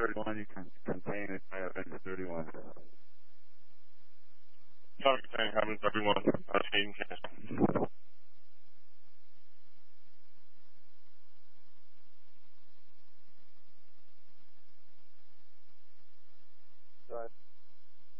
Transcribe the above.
31, you can contain it by Avengers 31. Not contain happens everyone. Hayden Cash.